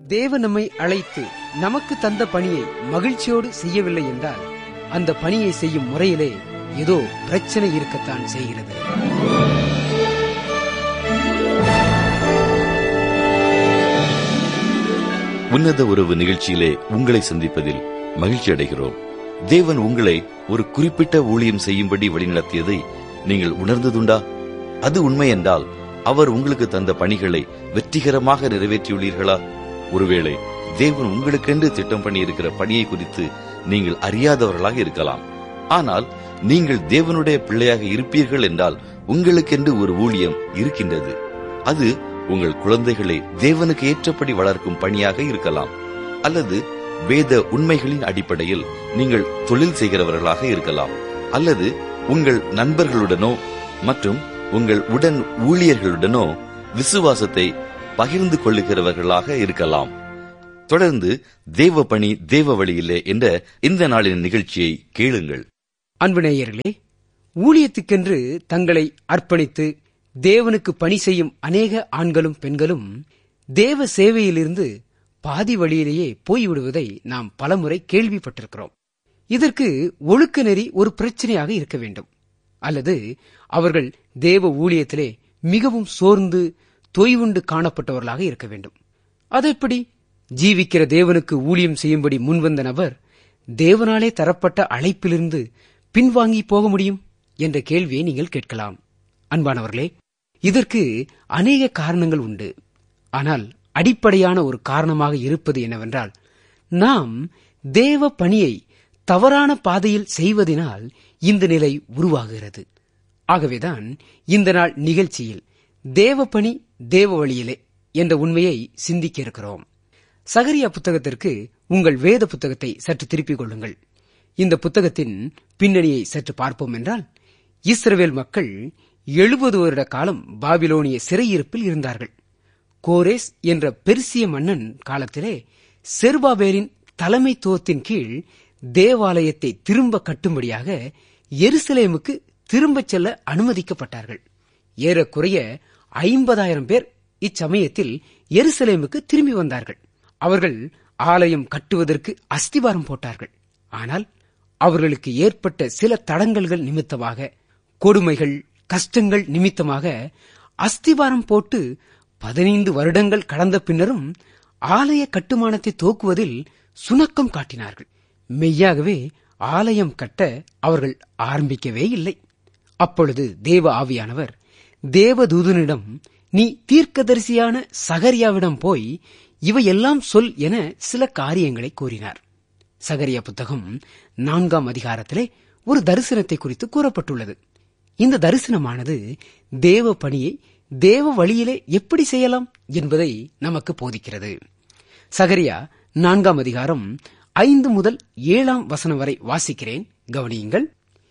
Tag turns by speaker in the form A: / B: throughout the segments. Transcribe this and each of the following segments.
A: தேவன் நம்மை அழைத்து நமக்கு தந்த பணியை மகிழ்ச்சியோடு செய்யவில்லை என்றால் அந்த பணியை செய்யும் முறையிலே ஏதோ பிரச்சனை இருக்கத்தான் செய்கிறது.
B: உன்னத உறவு நிகழ்ச்சியிலே உங்களை சந்திப்பதில் மகிழ்ச்சி அடைகிறோம். தேவன் உங்களை ஒரு குறிப்பிட்ட ஊழியம் செய்யும்படி வழிநடத்தியதை நீங்கள் உணர்ந்ததுண்டா? அது உண்மை என்றால் அவர் உங்களுக்கு தந்த பணிகளை வெற்றிகரமாக நிறைவேற்றியுள்ளீர்களா? ஒருவேளை தேவன் உங்களுக்கென்று திட்டம் பண்ணியிருக்கிற பணியை குறித்து நீங்கள் அறியாதவர்களாக இருக்கலாம். ஆனால் நீங்கள் தேவனுடைய பிள்ளையாக இருப்பீர்கள் என்றால் உங்களுக்கென்று ஒரு ஊழியம் இருக்கின்றது. அது உங்கள் குழந்தைகளை தேவனுக்கு ஏற்றபடி வளர்க்கும் பணியாக இருக்கலாம், அல்லது வேத உண்மைகளின் அடிப்படையில் நீங்கள் தொழில் செய்கிறவர்களாக இருக்கலாம், அல்லது உங்கள் நண்பர்களுடனோ மற்றும் உங்கள் உடன் ஊழியர்களுடனோ விசுவாசத்தை பகிர்ந்து கொள்ளுகிறவர்களாக இருக்கலாம். தொடர்ந்து தேவ பணி தேவ வழியிலே என்ற இந்த நாளின் நிகழ்ச்சியை கேளுங்கள்.
A: அன்பு நேயர்களே, ஊழியத்துக்கென்று தங்களை அர்ப்பணித்து தேவனுக்கு பணி செய்யும் அநேக ஆண்களும் பெண்களும் தேவ சேவையிலிருந்து பாதி வழியிலேயே போய்விடுவதை நாம் பலமுறை கேள்விப்பட்டிருக்கிறோம். இதற்கு ஒழுக்க நெறி ஒரு பிரச்சனையாக இருக்க வேண்டும், அல்லது அவர்கள் தேவ ஊழியத்திலே மிகவும் சோர்ந்து தொய்வுண்டு காணப்பட்டவர்களாக இருக்க வேண்டும். அதெப்படி ஜீவிக்கிற தேவனுக்கு ஊழியம் செய்யும்படி முன்வந்த நபர் தேவனாலே தரப்பட்ட அழைப்பிலிருந்து பின்வாங்கி போக முடியும் என்ற கேள்வியை நீங்கள் கேட்கலாம். அன்பானவர்களே, இதற்கு அநேக காரணங்கள் உண்டு. ஆனால் அடிப்படையான ஒரு காரணமாக இருப்பது என்னவென்றால், நாம் தேவ பணியை தவறான பாதையில் செய்வதனால் இந்த நிலை உருவாகிறது. ஆகவேதான் இந்த நாள் நிகழ்ச்சியில் தேவ பணி தேவ வழியிலே என்ற உண்மையை சிந்திக்க இருக்கிறோம். சகரியா புத்தகத்திற்கு உங்கள் வேத புத்தகத்தை சற்று திருப்பிக் கொள்ளுங்கள். இந்த புத்தகத்தின் பின்னணியை சற்று பார்ப்போம் என்றால், இஸ்ரவேல் மக்கள் 70 வருட காலம் பாபிலோனிய சிறையிருப்பில் இருந்தார்கள். கோரேஸ் என்ற பெர்சிய மன்னன் காலத்திலே செருபாபேலின் தலைமைத்துவத்தின் கீழ் தேவாலயத்தை திரும்ப கட்டும்படியாக எருசலேமுக்கு திரும்பச் செல்ல அனுமதிக்கப்பட்டார்கள். ஏறக்குறைய 50,000 பேர் இச்சமயத்தில் எருசலேமுக்கு திரும்பி வந்தார்கள். அவர்கள் ஆலயம் கட்டுவதற்கு அஸ்திவாரம் போட்டார்கள். ஆனால் அவர்களுக்கு ஏற்பட்ட சில தடங்கல்கள் நிமித்தமாக, கொடுமைகள் கஷ்டங்கள் நிமித்தமாக அஸ்திவாரம் போட்டு 15 வருடங்கள் கடந்த பின்னரும் ஆலய கட்டுமானத்தை துவக்குவதில் சுணக்கம் காட்டினார்கள். மெய்யாகவே ஆலயம் கட்ட அவர்கள் ஆரம்பிக்கவே இல்லை. அப்பொழுது தேவ ஆவியானவர் தேவதூதனிடம், நீ தீர்க்கதரிசியான சகரியாவிடம் போய் இவையெல்லாம் சொல் என சில காரியங்களை கூறினார். சகரியா புத்தகம் 4ஆம் அதிகாரத்திலே ஒரு தரிசனத்தை குறித்து கூறப்பட்டுள்ளது. இந்த தரிசனமானது தேவ பணியை தேவ வழியிலே எப்படி செய்யலாம் என்பதை நமக்கு போதிக்கிறது. சகரியா 4ஆம் அதிகாரம் 5 முதல் 7ஆம் வசனம் வரை வாசிக்கிறேன், கவனியுங்கள்.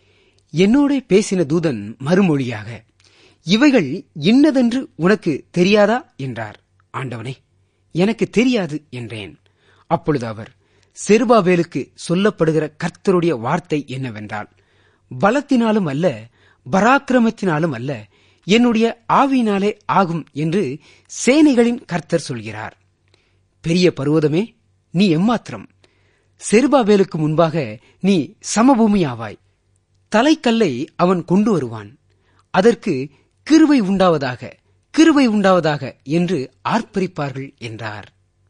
A: என்னோட பேசின தூதன் மறுமொழியாக, இவைகள் இன்னதென்று உனக்கு தெரியாதா என்றார். ஆண்டவனே, எனக்கு தெரியாது என்றேன். அப்பொழுது அவர், செருபாபேலுக்கு சொல்லப்படுகிற கர்த்தருடைய வார்த்தை என்னவென்றால், பலத்தினாலும் அல்ல பராக்கிரமத்தினாலும் அல்ல, என்னுடைய ஆவியினாலே ஆகும் என்று சேனைகளின் கர்த்தர் சொல்கிறார். பெரிய பர்வதமே, நீ எம்மாத்திரம்? செருபாபேலுக்கு முன்பாக நீ சமபூமியாவாய். தலைக்கல்லை அவன் கொண்டு வருவான், அதற்கு கிருபை உண்டாவதாக, கிருபை உண்டாவதாக என்று ஆர்ப்பரிப்பார்கள் என்றார்.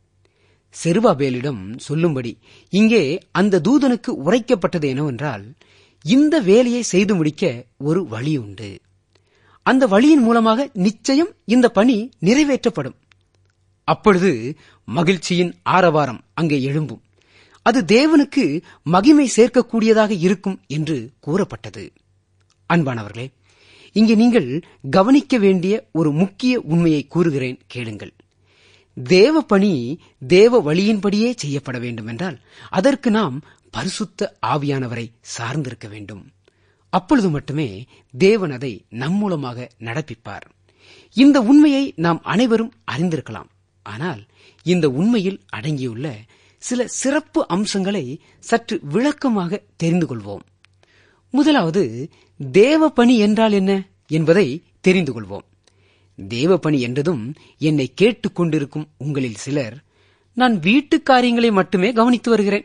A: செருபாபேலிடம் சொல்லும்படி இங்கே அந்த தூதனுக்கு உரைக்கப்பட்டது என்னவென்றால், இந்த வேலையை செய்து முடிக்க ஒரு வழி உண்டு. அந்த வழியின் மூலமாக நிச்சயம் இந்த பணி நிறைவேற்றப்படும். அப்பொழுது மகிழ்ச்சியின் ஆரவாரம் அங்கே எழும்பும். அது தேவனுக்கு மகிமை சேர்க்கக்கூடியதாக இருக்கும் என்று கூறப்பட்டது. அன்பானவர்களே, இங்கே நீங்கள் கவனிக்க வேண்டிய ஒரு முக்கிய உண்மையை கூறுகிறேன், கேளுங்கள். தேவ பணி தேவ வழியின்படியே செய்யப்பட வேண்டும் என்றால் அதற்கு நாம் பரிசுத்த ஆவியானவரை சார்ந்திருக்க வேண்டும். அப்பொழுது மட்டுமே தேவன் அதை நம் மூலமாக நடப்பிப்பார். இந்த உண்மையை நாம் அனைவரும் அறிந்திருக்கலாம். ஆனால் இந்த உண்மையில் அடங்கியுள்ள சில சிறப்பு அம்சங்களை சற்று விளக்கமாக தெரிந்து கொள்வோம். முதலாவது, தேவ பணி என்றால் என்ன என்பதை தெரிந்து கொள்வோம். தேவ பணி என்றதும் என்னை கேட்டுக்கொண்டிருக்கும் உங்களில் சிலர், நான் வீட்டு காரியங்களை மட்டுமே கவனித்து வருகிறேன்.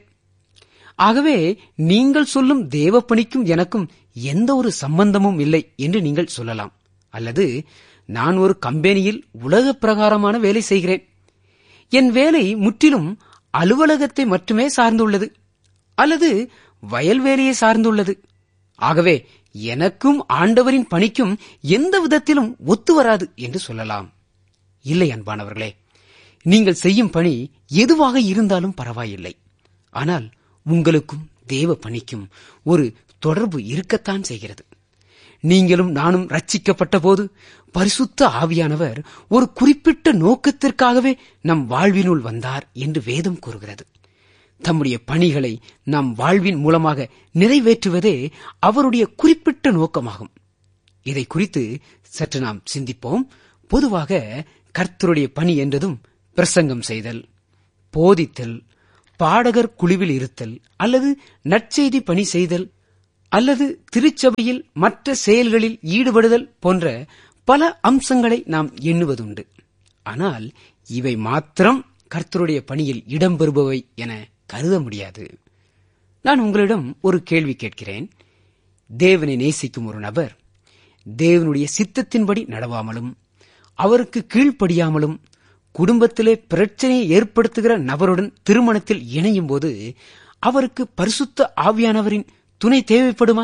A: ஆகவே நீங்கள் சொல்லும் தேவ பணிக்கும் எனக்கும் எந்த ஒரு சம்பந்தமும் இல்லை என்று நீங்கள் சொல்லலாம். அல்லது நான் ஒரு கம்பெனியில் உலக பிரகாரமான வேலை செய்கிறேன். என் வேலை முற்றிலும் அலுவலகத்தை மட்டுமே சார்ந்துள்ளது அல்லது வயல் வேலையை சார்ந்துள்ளது. ஆகவே எனக்கும் ஆண்டவரின் பணிக்கும் எந்த விதத்திலும் ஒத்து வராது என்று சொல்லலாம். இல்லை அன்பானவர்களே, நீங்கள் செய்யும் பணி எதுவாக இருந்தாலும் பரவாயில்லை. ஆனால் உங்களுக்கும் தேவ பணிக்கும் ஒரு தொடர்பு இருக்கத்தான் செய்கிறது. நீங்களும் நானும் ரட்சிக்கப்பட்ட போது பரிசுத்த ஆவியானவர் ஒரு குறிப்பிட்ட நோக்கத்திற்காகவே நம் வாழ்வினுள் வந்தார் என்று வேதம் கூறுகிறது. தம்முடைய பணிகளை நம் வாழ்வின் மூலமாக நிறைவேற்றுவதே அவருடைய குறிப்பிட்ட நோக்கமாகும். இதை குறித்து சற்று நாம் சிந்திப்போம். பொதுவாக கர்த்தருடைய பணி என்றதும் பிரசங்கம் செய்தல், போதித்தல், பாடகர் குழுவில் இருத்தல் அல்லது நற்செய்தி பணி செய்தல் அல்லது திருச்சபையில் மற்ற செயல்களில் ஈடுபடுதல் போன்ற பல அம்சங்களை நாம் எண்ணுவதுண்டு. ஆனால் இவை மாத்திரம் கர்த்தருடைய பணியில் இடம்பெறுபவை என கருத முடியாது. நான் உங்களிடம் ஒரு கேள்வி கேட்கிறேன். தேவனை நேசிக்கும் ஒரு நபர் தேவனுடைய சித்தத்தின்படி நடவாமலும் அவருக்கு கீழ்ப்படியாமலும் குடும்பத்திலே பிரச்சனையை ஏற்படுத்துகிற நபருடன் திருமணத்தில் இணையும் போது அவருக்கு பரிசுத்த ஆவியானவரின் துணை தேவைப்படுமா?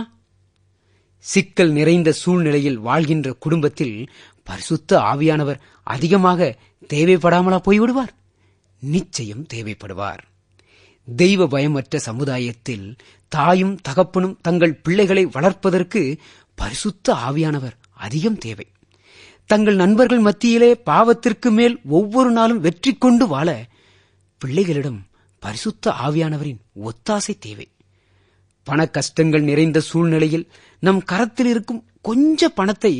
A: சிக்கல் நிறைந்த சூழ்நிலையில் வாழ்கின்ற குடும்பத்தில் பரிசுத்த ஆவியானவர் அதிகமாக தேவைப்படாமலா போய்விடுவார்? நிச்சயம் தேவைப்படுவார். தெய்வ பயமற்ற சமுதாயத்தில் தாயும் தகப்பனும் தங்கள் பிள்ளைகளை வளர்ப்பதற்கு பரிசுத்த ஆவியானவர் அதிகம் தேவை. தங்கள் நண்பர்கள் மத்தியிலே பாவத்திற்கு மேல் ஒவ்வொரு நாளும் வெற்றி கொண்டு வாழ பிள்ளைகளிடம் பரிசுத்த ஆவியானவரின் ஒத்தாசை தேவை. பண கஷ்டங்கள் நிறைந்த சூழ்நிலையில் நம் கரத்தில் இருக்கும் கொஞ்ச பணத்தை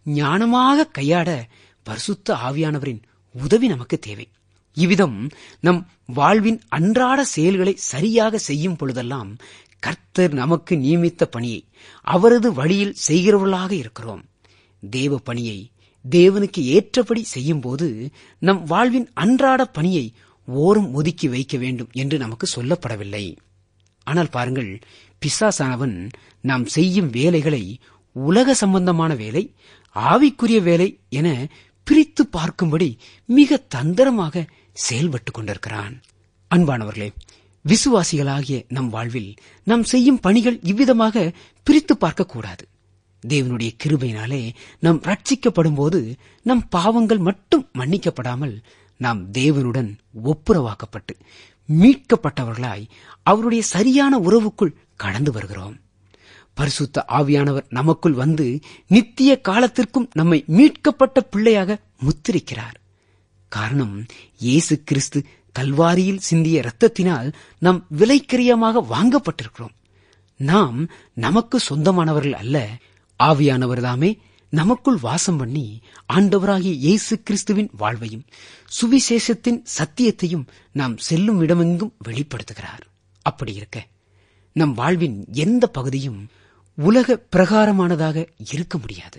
A: ஞானமாக கையாட பரிசுத்த ஆவியானவரின் உதவி நமக்கு தேவை. இவ்விதம் நம் வாழ்வின் அன்றாட செயல்களை சரியாக செய்யும் பொழுதெல்லாம் கர்த்தர் நமக்கு நியமித்த பணியை அவரது வழியில் செய்கிறவர்களாக இருக்கிறோம். தேவ பணியை தேவனுக்கு ஏற்றபடி செய்யும் போது நம் வாழ்வின் அன்றாட பணியை ஓரம் ஒதுக்கி வைக்க வேண்டும் என்று நமக்கு சொல்லப்படவில்லை. ஆனால் பாருங்கள், பிசாசானவன் நாம் செய்யும் வேலைகளை உலக சம்பந்தமான வேலை, ஆவிக்குரிய வேலை என பிரித்து பார்க்கும்படி மிக தந்திரமாக செயல்பட்டுக் கொண்டிருக்கிறான். அன்பானவர்களே, விசுவாசிகளாகிய நம் வாழ்வில் நாம் செய்யும் பணிகள் இவ்விதமாக பிரித்து பார்க்கக்கூடாது. தேவனுடைய கிருபையினாலே நாம் ரட்சிக்கப்படும் போது நம் பாவங்கள் மட்டும் மன்னிக்கப்படாமல் நாம் தேவனுடன் ஒப்புரவாக்கப்பட்டு மீட்கப்பட்டவர்களாய் அவருடைய சரியான உறவுக்குள் கடந்து வருகிறோம். பரிசுத்த ஆவியானவர் நமக்குள் வந்து நித்திய காலத்திற்கும் நம்மை மீட்கப்பட்ட பிள்ளையாக முத்திரிக்கிறார். காரணம், இயேசு கிறிஸ்து கல்வாரியில் சிந்திய இரத்தத்தினால் நாம் விலைக்கிரயமாக வாங்கப்பட்டிருக்கிறோம். நாம் நமக்கு சொந்தமானவர்கள் அல்ல. ஆவியானவர்தாமே நமக்குள் வாசம் பண்ணி ஆண்டவராகிய இயேசு கிறிஸ்துவின் வாழ்வையும் சுவிசேஷத்தின் சத்தியத்தையும் நாம் செல்லும் இடமெங்கும் வெளிப்படுத்துகிறார். அப்படி இருக்க நம் வாழ்வின் எந்த பகுதியும் உலக பிரகாரமானதாக இருக்க முடியாது.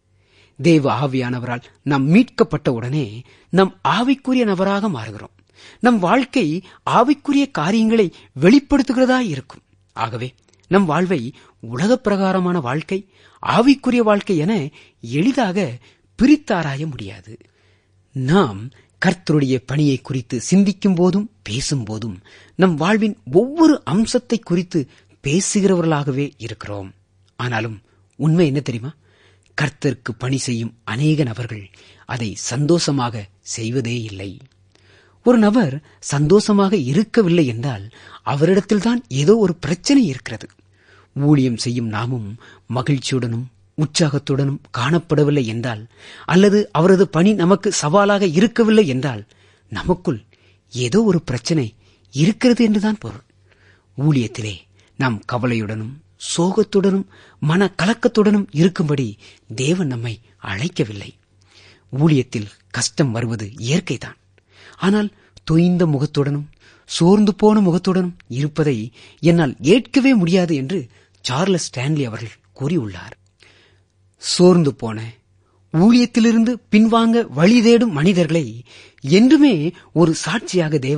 A: தேவ ஆவியானவரால் நாம் மீட்கப்பட்ட உடனே நம் ஆவிக்குரிய நபராக மாறுகிறோம். நம் வாழ்க்கை ஆவிக்குரிய காரியங்களை வெளிப்படுத்துகிறதா இருக்கும். ஆகவே நம் வாழ்வை உலக பிரகாரமான வாழ்க்கை, ஆவிக்குரிய வாழ்க்கை என எளிதாக பிரித்தாராய முடியாது. நாம் கர்த்தருடைய பணியை குறித்து சிந்திக்கும் போதும் பேசும் போதும் நம் வாழ்வின் ஒவ்வொரு அம்சத்தை குறித்து பேசுகிறவர்களாகவே இருக்கிறோம். ஆனாலும் உண்மை என்ன தெரியுமா? கர்த்தருக்கு பணி செய்யும் அநேக நபர்கள் அதை சந்தோஷமாக செய்வதே இல்லை. ஒரு நபர் சந்தோஷமாக இருக்கவில்லை என்றால் அவரிடத்தில்தான் ஏதோ ஒரு பிரச்சனை இருக்கிறது. ஊழியம் செய்யும் நாமும் மகிழ்ச்சியுடனும் உற்சாகத்துடனும் காணப்படவில்லை என்றால், அல்லது அவரது பணி நமக்கு சவாலாக இருக்கவில்லை என்றால் நமக்குள் ஏதோ ஒரு பிரச்சனை இருக்கிறது என்றுதான் பொருள். ஊழியத்திலே நாம் கவலையுடனும் சோகத்துடனும் மன கலக்கத்துடனும் இருக்கும்படி தேவன் நம்மை அழைக்கவில்லை. ஊழியத்தில் கஷ்டம் வருவது இயற்கைதான். ஆனால் தொய்ந்த முகத்துடனும் சோர்ந்து போன முகத்துடனும் இருப்பதை என்னால் ஏற்கவே முடியாது என்று சார்லஸ் ஸ்டான்லி அவர்கள் கூறியுள்ளார். சோர்ந்து போன ஊழியத்திலிருந்து பின்வாங்க வழி தேடும் மனிதர்களை என்றுமே ஒரு சாட்சியாக தேவன்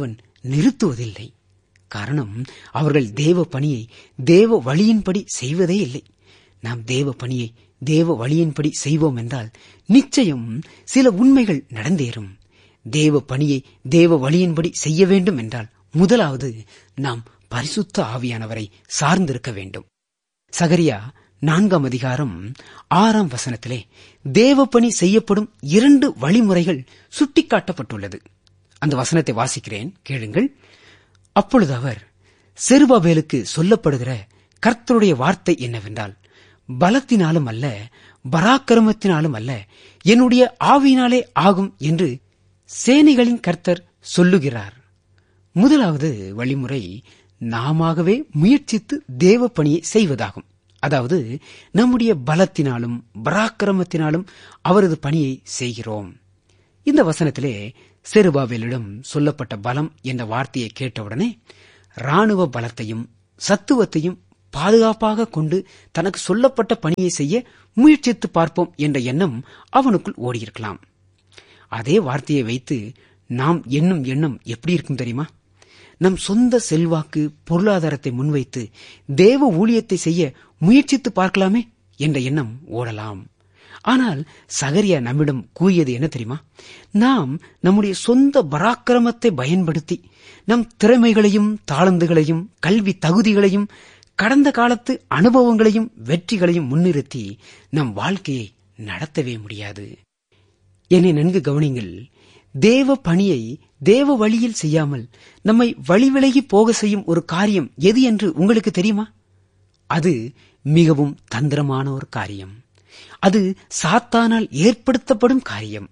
A: நிறுத்துவதில்லை. காரணம், அவர்கள் தேவ பணியை தேவ வழியின்படி செய்வதே இல்லை. நாம் தேவ பணியை தேவ வழியின்படி செய்வோம் என்றால் நிச்சயம் சில உண்மைகள் நடந்தேறும். தேவ பணியை தேவ வழியின்படி செய்ய வேண்டும் என்றால் முதலாவது நாம் பரிசுத்த ஆவியானவரை சார்ந்திருக்க வேண்டும். சகரியா 4ஆம் அதிகாரம் 6ஆம் வசனத்திலே தேவ பணி செய்யப்படும் 2 வழிமுறைகள் சுட்டிக்காட்டப்பட்டுள்ளது. அந்த வசனத்தை வாசிக்கிறேன், கேளுங்கள். அப்பொழுது அவர், செருபாபேலுக்கு சொல்லப்படுகிற கர்த்தருடைய வார்த்தை என்னவென்றால், பலத்தினாலும் அல்ல, பராக்கிரமத்தினாலும் அல்ல, என்னுடைய ஆவியினாலே ஆகும் என்று சேனைகளின் கர்த்தர் சொல்லுகிறார். முதலாவது வழிமுறை நாமாகவே முயற்சித்து தேவ பணியை செய்வதாகும். அதாவது நம்முடைய பலத்தினாலும் பராக்கிரமத்தினாலும் அவரது பணியை செய்கிறோம். இந்த வசனத்திலே செருபாபேலிடம் சொல்லப்பட்ட பலம் என்ற வார்த்தையை கேட்டவுடனே இராணுவ பலத்தையும் சத்துவத்தையும் பாதுகாப்பாக கொண்டு தனக்கு சொல்லப்பட்ட பணியை செய்ய முயற்சித்து பார்ப்போம் என்ற எண்ணம் அவனுக்குள் ஓடியிருக்கலாம். அதே வார்த்தையை வைத்து நாம் எண்ணும் எண்ணம் எப்படி இருக்கும் தெரியுமா? நம் சொந்த செல்வாக்கு பொருளாதாரத்தை முன்வைத்து தேவ ஊழியத்தை செய்ய முயற்சித்து பார்க்கலாமே என்ற எண்ணம் ஓடலாம். ஆனால் சகரியா நம்மிடம் கூறியது என்ன தெரியுமா? நாம் நம்முடைய சொந்த பராக்கிரமத்தை பயன்படுத்தி நம் திறமைகளையும் தாளந்துகளையும் கல்வி தகுதிகளையும் கடந்த காலத்து அனுபவங்களையும் வெற்றிகளையும் முன்னிறுத்தி நம் வாழ்க்கையை நடத்தவே முடியாது. என்னை நன்கு கவனிங்கள். தேவ பணியை தேவ வழியில் செய்யாமல் நம்மை வழிவிலகி போக செய்யும் ஒரு காரியம் எது என்று உங்களுக்கு தெரியுமா? அது மிகவும் தந்திரமான ஒரு காரியம். அது சாத்தானால் ஏற்படுத்தப்படும் காரியம்.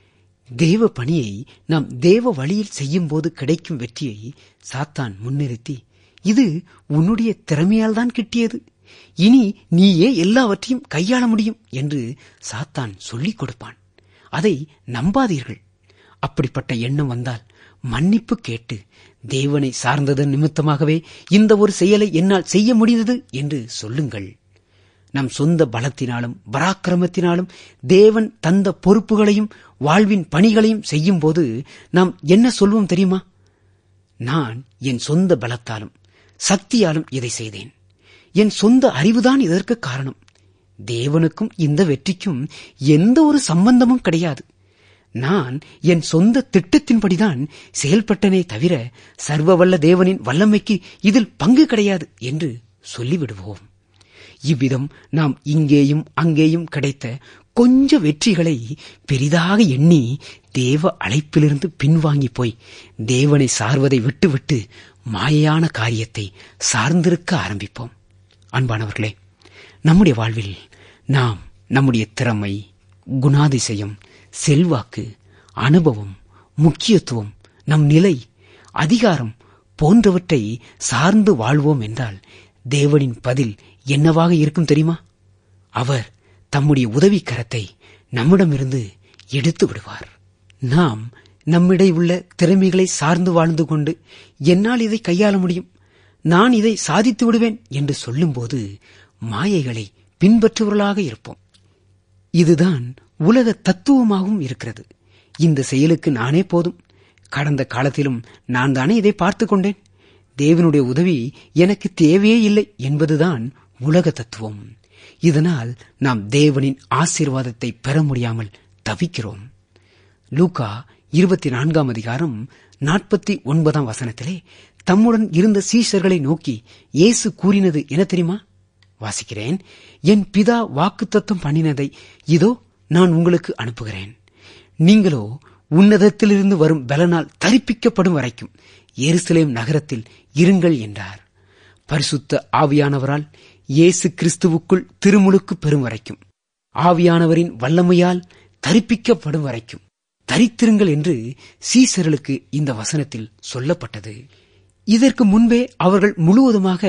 A: தேவ பணியை நாம் தேவ வழியில் செய்யும் போது கிடைக்கும் வெற்றியை சாத்தான் முன்னிறுத்தி, இது உன்னுடைய திறமையால் தான் கிட்டியது, இனி நீயே எல்லாவற்றையும் கையாள முடியும் என்று சாத்தான் சொல்லிக் கொடுப்பான். அதை நம்பாதீர்கள். அப்படிப்பட்ட எண்ணம் வந்தால் மன்னிப்பு கேட்டு தேவனை சார்ந்ததன் நிமித்தமாகவே இந்த ஒரு செயலை என்னால் செய்ய முடிந்தது என்று சொல்லுங்கள். நம் சொந்த பலத்தினாலும் பராக்கிரமத்தினாலும் தேவன் தந்த பொறுப்புகளையும் வாழ்வின் பணிகளையும் செய்யும் போது நாம் என்ன சொல்வோம் தெரியுமா? நான் என் சொந்த பலத்தாலும் சக்தியாலும் இதை செய்தேன், என் சொந்த அறிவுதான் இதற்கு காரணம், தேவனுக்கும் இந்த வெற்றிக்கும் எந்த ஒரு சம்பந்தமும் கிடையாது, நான் என் சொந்த திட்டத்தின்படிதான் செயல்பட்டனே தவிர சர்வவல்ல தேவனின் வல்லமைக்கு இதில் பங்கு கிடையாது என்று சொல்லிவிடுவோம். இவ்விதம் நாம் இங்கேயும் அங்கேயும் கிடைத்த கொஞ்ச வெற்றிகளை பெரிதாக எண்ணி தேவ அழைப்பிலிருந்து பின்வாங்கி போய் தேவனை சார்வதை விட்டுவிட்டு மாயையான காரியத்தை சார்ந்திருக்க ஆரம்பிப்போம். அன்பானவர்களே, நம்முடைய வாழ்வில் நாம் நம்முடைய திறமை, குணாதிசயம், செல்வாக்கு, அனுபவம், முக்கியத்துவம், நம் நிலை, அதிகாரம் போன்றவற்றை சார்ந்து வாழ்வோம் என்றால் தேவனின் பதில் என்னவாக இருக்கும் தெரியுமா? அவர் தம்முடைய உதவிக்கரத்தை நம்மிடமிருந்து எடுத்து விடுவார். நாம் நம்மிடையே உள்ள திறமைகளை சார்ந்து வாழ்ந்து கொண்டு என்னால் இதை கையாள முடியும், நான் இதை சாதித்து விடுவேன் என்று சொல்லும்போது மாயைகளை பின்பற்றுவர்களாக இருப்போம். இதுதான் உலக தத்துவமாகவும் இருக்கிறது. இந்த செயலுக்கு நானே போதும், கடந்த காலத்திலும் நான் தானே இதை பார்த்து கொண்டேன், தேவனுடைய உதவி எனக்கு தேவையே இல்லை என்பதுதான் உலக தத்துவம். இதனால் நாம் தேவனின் ஆசீர்வாதத்தை பெற முடியாமல் தவிக்கிறோம். லூக்கா 24ஆம் அதிகாரம் 49ஆம் வசனத்திலே தம்முடன் இருந்த சீஷர்களை நோக்கி இயேசு கூறினது என்ன தெரியுமா? வாசிக்கிறேன். என் பிதா வாக்குத்தத்தம் பண்ணினதை இதோ நான் உங்களுக்கு அனுப்புகிறேன். நீங்களோ உன்னதத்திலிருந்து வரும் பலனால் தரிப்பிக்கப்படும் வரைக்கும் எருசலேம் நகரத்தில் இருங்கள் என்றார். பரிசுத்த ஆவியானவரால் இயேசு கிறிஸ்துவுக்குள் திருமுழுக்கு பெறும் வரைக்கும், ஆவியானவரின் வல்லமையால் தரிப்பிக்கப்படும் வரைக்கும் தரித்திருங்கள் என்று சீசர்களுக்கு இந்த வசனத்தில் சொல்லப்பட்டது. இதற்கு முன்பே அவர்கள் முழுவதுமாக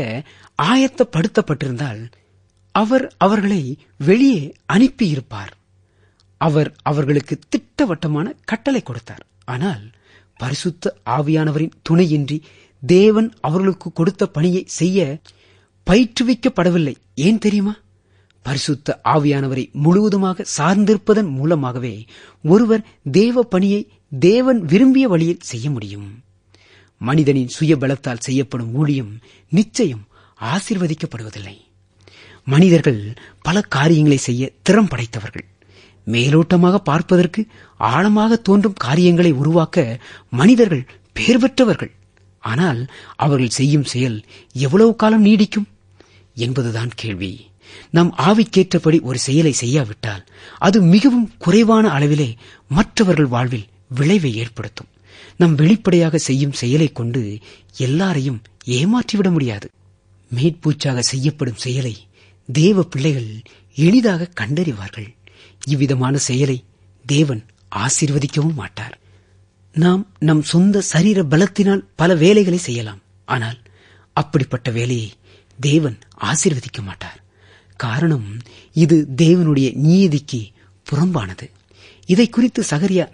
A: ஆயத்தப்படுத்தப்பட்டிருந்தால் அவர் அவர்களை வெளியே அனுப்பியிருப்பார். அவர் அவர்களுக்கு திட்டவட்டமான கட்டளை கொடுத்தார். ஆனால் பரிசுத்த ஆவியானவரின் துணையின்றி தேவன் அவர்களுக்கு கொடுத்த பணியை செய்ய பயிற்றுவிக்கப்படவில்லை. ஏன் தெரியுமா? பரிசுத்த ஆவியானவரை முழுவதுமாக சார்ந்திருப்பதன் மூலமாகவே ஒருவர் தேவ பணியை தேவன் விரும்பிய வழியில் செய்ய முடியும். மனிதனின் சுய பலத்தால் செய்யப்படும் ஊழியம் நிச்சயம் ஆசீர்வதிக்கப்படுவதில்லை. மனிதர்கள் பல காரியங்களை செய்ய திறம் படைத்தவர்கள். மேலோட்டமாக பார்ப்பதற்கு ஆழமாக தோன்றும் காரியங்களை உருவாக்க மனிதர்கள் பெயர் பெற்றவர்கள். ஆனால் அவர்கள் செய்யும் செயல் எவ்வளவு காலம் நீடிக்கும் என்பதுதான் கேள்வி. நம் ஆவிக்கேற்றபடி ஒரு செயலை செய்யாவிட்டால் அது மிகவும் குறைவான அளவிலே மற்றவர்கள் வாழ்வில் விளைவை ஏற்படுத்தும். நம் வெளிப்படையாக செய்யும் செயலை கொண்டு எல்லாரையும் ஏமாற்றிவிட முடியாது. மேற்பூச்சாக செய்யப்படும் செயலை தேவ பிள்ளைகள் எளிதாக கண்டறிவார்கள். இவ்விதமான செயலை தேவன் ஆசீர்வதிக்கவும் மாட்டார். நாம் நம் சொந்த சரீர பலத்தினால் பல வேலைகளை செய்யலாம். ஆனால் அப்படிப்பட்ட வேலையை தேவன் ஆசீர்வதிக்க மாட்டார். காரணம், இது தேவனுடைய நீதிக்கு புறம்பானது. இதை குறித்து சகரியா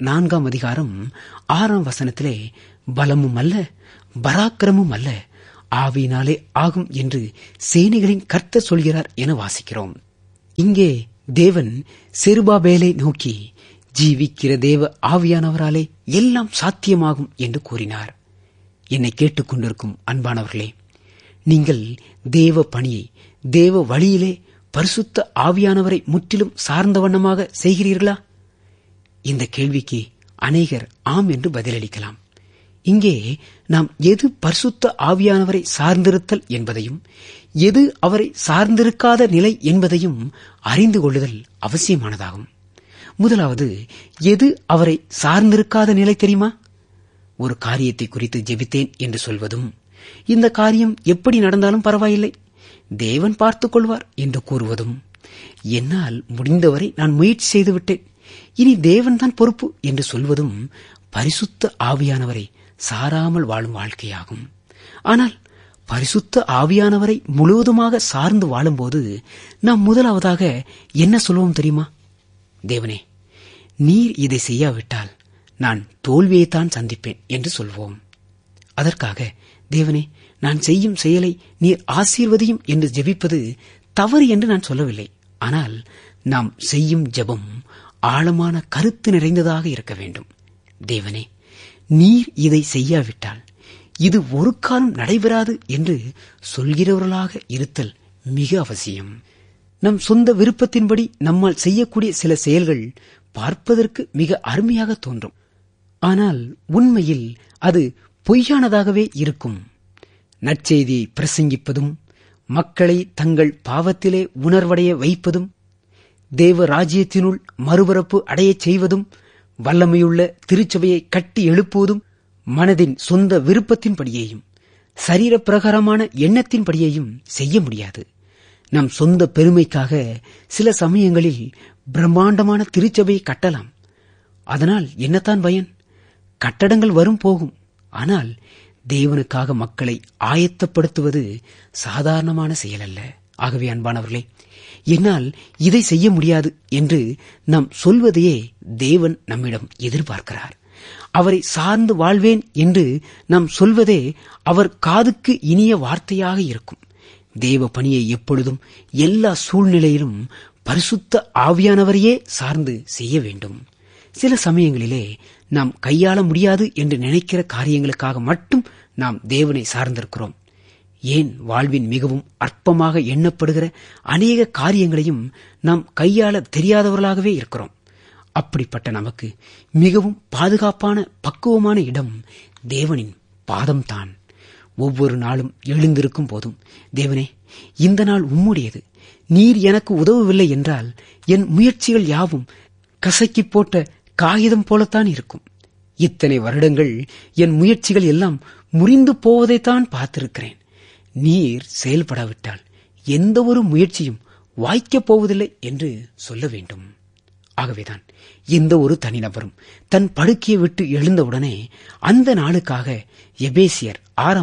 A: 4:6 பலமும் அல்ல பராக்கிரமும் அல்ல ஆவியினாலே ஆகும் என்று சேனைகளின் கர்த்தர் சொல்கிறார் என வாசிக்கிறோம். இங்கே தேவன் செருபாபேலை நோக்கி ஜீவிக்கிற தேவ ஆவியானவராலே எல்லாம் சாத்தியமாகும் என்று கூறினார். என்னை கேட்டுக்கொண்டிருக்கும் அன்பானவர்களே, நீங்கள் தேவ பணியை தேவ வழியிலே பரிசுத்த ஆவியானவரை முற்றிலும் சார்ந்த வண்ணமாக செய்கிறீர்களா? இந்த கேள்விக்கு அநேகர் ஆம் என்று பதிலளிக்கலாம். இங்கே நாம் எது பரிசுத்த ஆவியானவரை சார்ந்திருத்தல் என்பதையும் எது அவரை சார்ந்திருக்காத நிலை என்பதையும் அறிந்து கொள்ளுதல் அவசியமானதாகும். முதலாவது, எது அவரை சார்ந்திருக்காத நிலை தெரியுமா? ஒரு காரியத்தை குறித்து ஜெபித்தேன் என்று சொல்வதும், இந்த காரியம் எப்படி நடந்தாலும் பரவாயில்லை, தேவன் பார்த்துக் கொள்வார் என்று கூறுவதும், என்னால் முடிந்தவரை நான் முயற்சி செய்துவிட்டேன், இனி தேவன்தான் பொறுப்பு என்று சொல்வதும் பரிசுத்த ஆவியானவரை சாராமல் வாழும் வாழ்க்கையாகும். ஆனால் பரிசுத்த ஆவியானவரை முழுவதுமாக சார்ந்து வாழும்போது நாம் முதலாவதாக என்ன சொல்வோம் தெரியுமா? தேவனே, நீர் இதை செய்யாவிட்டால் நான் தோல்வியைத்தான் சந்திப்பேன் என்று சொல்வோம். அதற்காக தேவனே, நான் செய்யும் செயலை நீர் ஆசீர்வதியும் என்று ஜெபிப்பது தவறு என்று நான் சொல்லவில்லை. ஆனால் நாம் செய்யும் ஜெபம் ஆழமான கருத்து நிறைந்ததாக இருக்க வேண்டும். தேவனே, நீர் இதை செய்யாவிட்டால் இது ஒரு காலம் நடைபெறாது என்று சொல்கிறவர்களாக இருத்தல் மிக அவசியம். நம் சொந்த விருப்பத்தின்படி நம்மால் செய்யக்கூடிய சில செயல்கள் பார்ப்பதற்கு மிக அருமையாக தோன்றும். ஆனால் உண்மையில் அது பொய்யானதாகவே இருக்கும். நற்செய்தியை பிரசங்கிப்பதும், மக்களை தங்கள் பாவத்திலே உணர்வடைய வைப்பதும், தேவ ராஜ்யத்தினுள் மறுபரப்பு அடையச் செய்வதும், வல்லமையுள்ள திருச்சபையை கட்டி எழுப்புவதும் மனதின் சொந்த விருப்பத்தின்படியேயும் சரீர பிரகாரமான எண்ணத்தின்படியேயும் செய்ய முடியாது. நம் சொந்த பெருமைக்காக சில சமயங்களில் பிரம்மாண்டமான திருச்சபையை கட்டலாம். அதனால் என்னத்தான் பயன்? கட்டடங்கள் வரும் போகும். ஆனால் தேவனுக்காக மக்களை ஆயத்தப்படுத்துவது சாதாரணமான செயல் அல்ல. ஆகவே அன்பானவர்களே, என்னால் இதை செய்ய முடியாது என்று நாம் சொல்வதையே தேவன் நம்மிடம் எதிர்பார்க்கிறார். அவரை சார்ந்து வாழ்வேன் என்று நாம் சொல்வதே அவர் காதுக்கு இனிய வார்த்தையாக இருக்கும். தேவ பணியை எப்பொழுதும் எல்லா சூழ்நிலையிலும் பரிசுத்த ஆவியானவரையே சார்ந்து செய்ய வேண்டும். சில சமயங்களிலே நாம் கையாள முடியாது என்று நினைக்கிற காரியங்களுக்காக மட்டும் நாம் தேவனை சார்ந்திருக்கிறோம். ஏன் வாழ்வின் மிகவும் அற்பமாக எண்ணப்படுகிற அநேக காரியங்களையும் நாம் கையாள தெரியாதவர்களாகவே இருக்கிறோம். அப்படிப்பட்ட நமக்கு மிகவும் பாதுகாப்பான பக்குவமான இடம் தேவனின் பாதம்தான். ஒவ்வொரு நாளும் எழுந்திருக்கும் போதும், தேவனே, இந்த நாள் உம்முடையது, நீர் எனக்கு உதவவில்லை என்றால் என் முயற்சிகள் யாவும் கசக்கி போட்ட காகிதம் போலத்தான் இருக்கும். இத்தனை வருடங்கள் என் முயற்சிகள் எல்லாம் முறிந்து போவதைத்தான் பார்த்திருக்கிறேன். நீர் செயல்படாவிட்டால் எந்த ஒரு முயற்சியும் வாய்க்கப் போவதில்லை என்று சொல்ல வேண்டும். ஆகவேதான் எந்த ஒரு தனிநபரும் தன் படுக்கையை விட்டு எழுந்தவுடனே அந்த நாளுக்காக எபேசியர்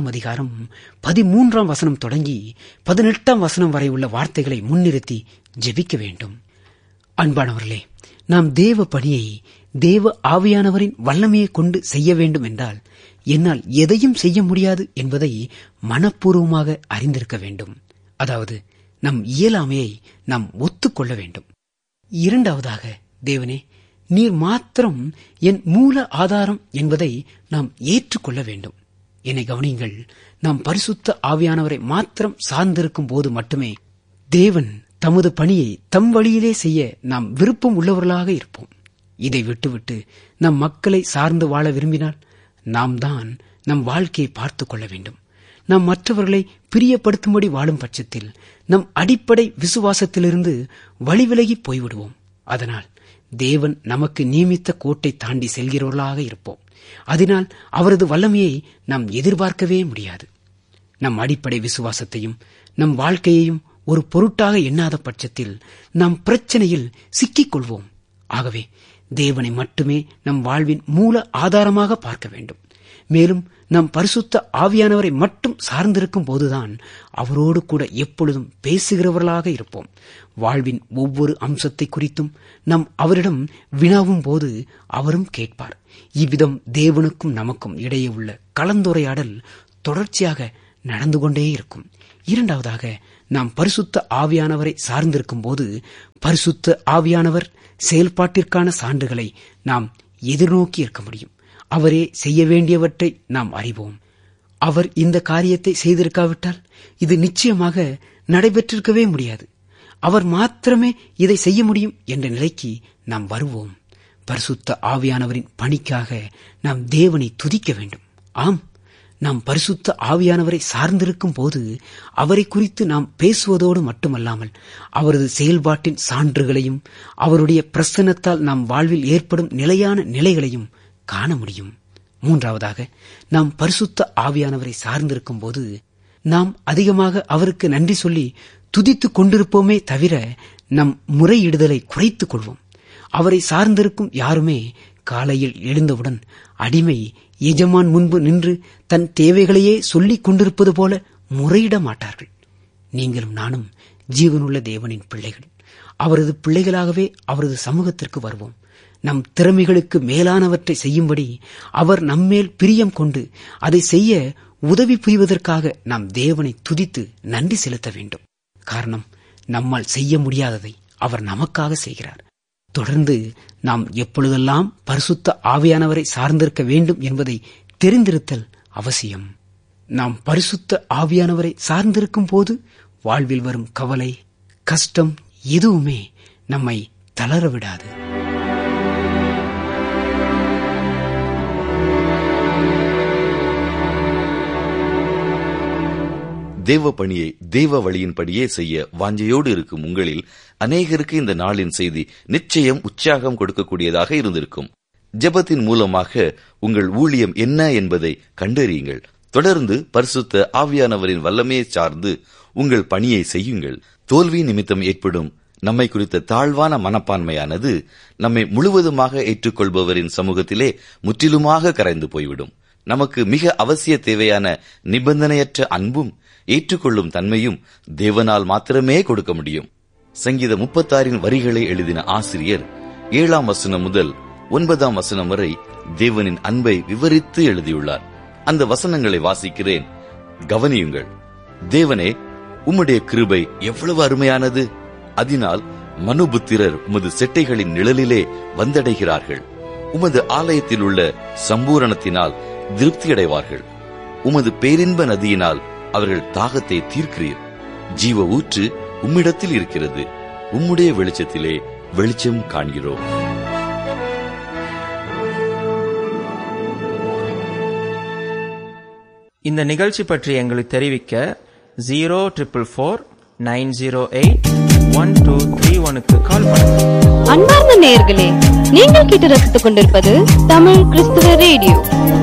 A: 6:13 தொடங்கி 18 வரை உள்ள வார்த்தைகளை முன்னிறுத்தி ஜெபிக்க வேண்டும். அன்பானவர்களே, நாம் தேவ பணியை தேவ ஆவியானவரின் வல்லமையை கொண்டு செய்ய வேண்டும் என்றால் என்னால் எதையும் செய்ய முடியாது என்பதை மனப்பூர்வமாக அறிந்திருக்க வேண்டும். அதாவது நம் இயலாமையை நாம் ஒத்துக்கொள்ள வேண்டும். இரண்டாவதாக, தேவனே, நீர் மாத்திரம் என் மூல ஆதாரம் என்பதை நாம் ஏற்றுக்கொள்ள வேண்டும். என்னை கவனியுங்கள், நாம் பரிசுத்த ஆவியானவரை மாத்திரம் சார்ந்திருக்கும் போது மட்டுமே தேவன் தமது பணியை தம் வழியிலே செய்ய நாம் விருப்பம் உள்ளவர்களாக இருப்போம். இதை விட்டுவிட்டு நம் மக்களை சார்ந்து வாழ விரும்பினால் நாம் தான் நம் வாழ்க்கையை பார்த்துக் கொள்ள வேண்டும். நாம் மற்றவர்களை பிரியப்படுத்தும்படி வாழும் பட்சத்தில் நம் அடிப்படை விசுவாசத்திலிருந்து வழிவிலகி போய்விடுவோம். அதனால் தேவன் நமக்கு நியமித்த கோட்டை தாண்டி செல்கிறவர்களாக இருப்போம். அதனால் அவரது வல்லமையை நாம் எதிர்பார்க்கவே முடியாது. நம் அடிப்படை விசுவாசத்தையும் நம் வாழ்க்கையையும் ஒரு பொருட்டாக எண்ணாத பட்சத்தில் நாம் பிரச்சனையில் சிக்கிக் கொள்வோம். ஆகவே தேவனை மட்டுமே நம் வாழ்வின் மூல ஆதாரமாக பார்க்க வேண்டும். மேலும் நாம் பரிசுத்த ஆவியானவரை மட்டும் சார்ந்திருக்கும் போதுதான் அவரோடு கூட எப்பொழுதும் பேசுகிறவர்களாக இருப்போம். வாழ்வின் ஒவ்வொரு அம்சத்தை குறித்தும் நாம் அவரிடம் வினாவும் போது அவரும் கேட்பார். இவ்விதம் தேவனுக்கும் நமக்கும் இடையே உள்ள கலந்துரையாடல் தொடர்ச்சியாக நடந்து கொண்டே இருக்கும். இரண்டாவதாக, நாம் பரிசுத்த ஆவியானவரை சார்ந்திருக்கும் போது பரிசுத்த ஆவியானவர் செயல்பாட்டிற்கான சான்றுகளை நாம் எதிர்நோக்கி இருக்க முடியும். அவரே செய்ய வேண்டியவற்றை நாம் அறிவோம். அவர் இந்த காரியத்தை செய்திருக்காவிட்டால் இது நிச்சயமாக நடைபெற்றிருக்கவே முடியாது. அவர் மாத்திரமே இதை செய்ய முடியும் என்ற நிலைக்கு நாம் வருவோம். பரிசுத்த ஆவியானவரின் பணிக்காக நாம் தேவனை துதிக்க வேண்டும். ஆம், நாம் பரிசுத்த ஆவியானவரை சார்ந்திருக்கும் போது அவரை குறித்து நாம் பேசுவதோடு மட்டுமல்லாமல் அவரது செயல்பாட்டின் சான்றுகளையும் அவருடைய பிரசன்னத்தால் நாம் வாழ்வில் ஏற்படும் நிலையான நிலைகளையும் காண முடியும். மூன்றாவதாக, நாம் பரிசுத்த ஆவியானவரை சார்ந்திருக்கும் போது நாம் அதிகமாக அவருக்கு நன்றி சொல்லி துதித்துக் கொண்டிருப்போமே தவிர நம் முறையிடுதலை குறைத்துக் கொள்வோம். அவரை சார்ந்திருக்கும் யாருமே காலையில் எழுந்தவுடன் அடிமை எஜமான் முன்பு நின்று தன் தேவைகளையே சொல்லிக் கொண்டிருப்பது போல முறையிட மாட்டார்கள். நீங்களும் நானும் ஜீவனுள்ள தேவனின் பிள்ளைகள். அவரது பிள்ளைகளாகவே அவரது சமூகத்திற்கு வருவோம். நம் திறமைகளுக்கு மேலானவற்றை செய்யும்படி அவர் நம்மேல் பிரியம் கொண்டு அதை செய்ய உதவி புரிவதற்காக நாம் தேவனை துதித்து நன்றி செலுத்த வேண்டும். காரணம், நம்மால் செய்ய முடியாததை அவர் நமக்காக செய்கிறார். தொடர்ந்து நாம் எப்பொழுதெல்லாம் பரிசுத்த ஆவியானவரை சார்ந்திருக்க வேண்டும் என்பதை தெரிந்திருத்தல் அவசியம். நாம் பரிசுத்த ஆவியானவரை சார்ந்திருக்கும் போது வாழ்வில் வரும் கவலை, கஷ்டம் எதுவுமே நம்மை தளரவிடாது.
B: தேவ பணியை தேவ வழியின்படியே செய்ய வாஞ்சையோடு இருக்கும் உங்களில் அநேகருக்கு இந்த நாளின் செய்தி நிச்சயம் உற்சாகம் கொடுக்கக்கூடியதாக இருந்திருக்கும். ஜெபத்தின் மூலமாக உங்கள் ஊழியம் என்ன என்பதை கண்டறியுங்கள். தொடர்ந்து பரிசுத்த ஆவியானவரின் வல்லமையை சார்ந்து உங்கள் பணியை செய்யுங்கள். தோல்வி நிமித்தம் ஏற்படும் நம்மை குறித்த தாழ்வான மனப்பான்மையானது நம்மை முழுவதுமாக ஏற்றுக்கொள்பவரின் சமூகத்திலே முற்றிலுமாக கரைந்து போய்விடும். நமக்கு மிக அவசிய தேவையான நிபந்தனையற்ற அன்பும் ஏற்றுக்கொள்ளும் தன்மையும் தேவனால் மாத்திரமே கொடுக்க முடியும். சங்கீதம் 36 வரிகளை எழுதின ஆசிரியர் 7ஆம் வசனம் முதல் 9ஆம் வசனம் வரை தேவனின் அன்பை விவரித்து எழுதியுள்ளார். அந்த வசனங்களை வாசிக்கிறேன், கவனியுங்கள். தேவனே, உம்முடைய கிருபை எவ்வளவு அருமையானது! அதனால் மனுபுத்திரர் உமது செட்டைகளின் நிழலிலே வந்தடைகிறார்கள். உமது ஆலயத்தில் உள்ள சம்பூரணத்தினால் திருப்தியடைவார்கள். உமது பேரின்ப நதியினால் அவர்கள் தாகத்தை தீர்க்கிறீர். ஜீவ ஊற்று உம்மிடத்தில் இருக்கிறது. உம்முடைய வெளிச்சத்திலே வெளிச்சம் காண்கிறோம்.
C: இந்த நிகழ்ச்சி பற்றி எங்களுக்கு தெரிவிக்க 044-908-1231 கால் பண்ணுங்க.
D: அன்பார்ந்த நேயர்களே, நீங்கள் கேட்டு ரசித்துக் கொண்டிருப்பது தமிழ் கிறிஸ்துவ ரேடியோ.